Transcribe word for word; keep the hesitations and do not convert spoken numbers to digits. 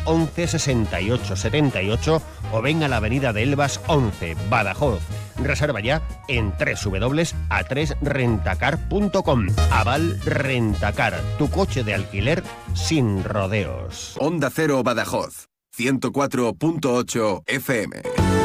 once sesenta y ocho setenta y ocho o ven a la avenida de Elvas once, Badajoz. Reserva ya en doble u doble u doble u punto a tres rentacar punto com. Aval Rentacar, tu coche de alquiler sin rodeos. Onda Cero Badajoz, ciento cuatro punto ocho F M.